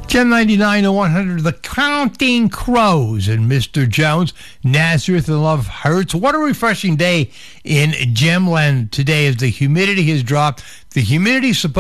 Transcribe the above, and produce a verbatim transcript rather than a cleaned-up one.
Gem ninety-nine to one hundred, The Counting Crows and Mister Jones, Nazareth and Love Hurts. What a refreshing day in Gemland today as the humidity has dropped. The humidity is supposed